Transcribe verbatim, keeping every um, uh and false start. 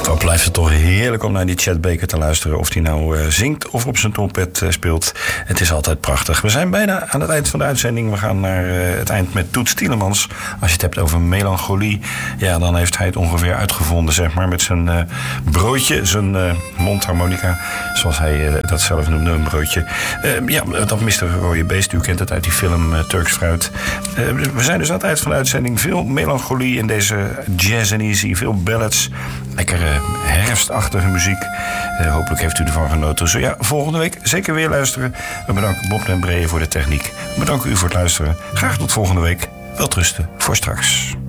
Dan blijft het toch heerlijk om naar die Chet Baker te luisteren. Of die nou uh, zingt of op zijn trompet uh, speelt. Het is altijd prachtig. We zijn bijna aan het eind van de uitzending. We gaan naar uh, het eind met Toets Tielemans. Als je het hebt over melancholie. Ja, dan heeft hij het ongeveer uitgevonden, zeg maar. Met zijn uh, broodje, zijn uh, mondharmonica. Zoals hij uh, dat zelf noemde, een broodje. Uh, ja, dat mister Rode Beest. U kent het uit die film uh, Turks Fruit. Uh, we zijn dus aan het eind van de uitzending. Veel melancholie in deze jazz en easy. Veel ballads. Lekkere herfstachtige muziek. Uh, hopelijk heeft u ervan genoten. Zo ja, volgende week zeker weer luisteren. We bedanken Bob den Bree voor de techniek. We bedanken u voor het luisteren. Graag tot volgende week. Welterusten voor straks.